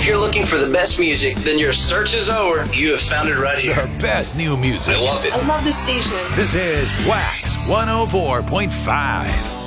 you're looking for the best music, then your search is over. You have found it right here. The best new music. I love it. I love this station. This is Wax 104.5.